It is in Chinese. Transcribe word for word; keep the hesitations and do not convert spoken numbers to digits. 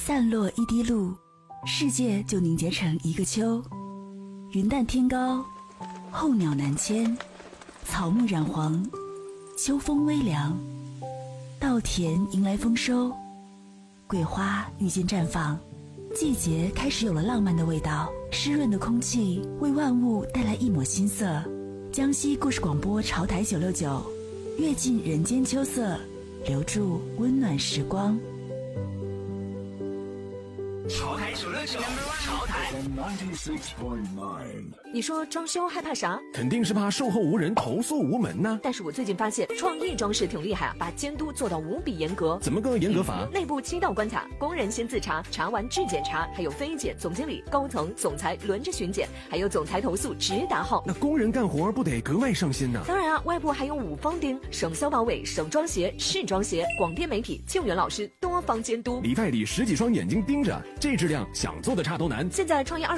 散落一滴露，世界就凝结成一个秋。云淡天高，候鸟南迁，草木染黄，秋风微凉，稻田迎来丰收，桂花遇见绽放，季节开始有了浪漫的味道。湿润的空气为万物带来一抹新色。江西故事广播潮台九六九，阅尽人间秋色，留住温暖时光。 潮台九六九，潮台。 你说装修害怕啥？ 肯定是怕售后无人，投诉无门呐。 但是我最近发现创意装饰挺厉害啊，把监督做到无比严格。 怎么个严格法？ 内部七道关卡，工人先自查，查完质检查，还有非检、总经理、高层、总裁轮着巡检，还有总裁投诉直达号。 那工人干活不得格外上心呐？ 当然啊，外部还有五方钉，省消保委、省装协、市装协、广电媒体、庆元老师多方监督， 里外里十几双眼睛盯着，这质量想做的差都难。 现在创业二